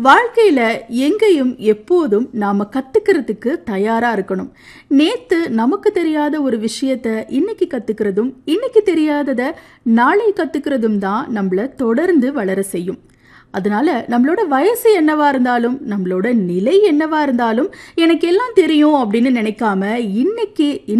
வாழ்க்கையில எங்கேயும் எப்போதும் நாம கத்துக்கிறதுக்கு தயாரா இருக்கணும். நேத்து நமக்கு தெரியாத ஒரு விஷயத்த இன்னைக்கு கத்துக்கிறதும், இன்னைக்கு தெரியாதத நாளை கத்துக்கிறதும் தான் நம்மள தொடர்ந்து வளர செய்யும். அதனால நம்மளோட வயசு என்னவா இருந்தாலும், நம்மளோட நிலை என்னவா இருந்தாலும், எனக்கு எல்லாம் தெரியும் அப்படின்னு நினைக்காம இன்னைக்கு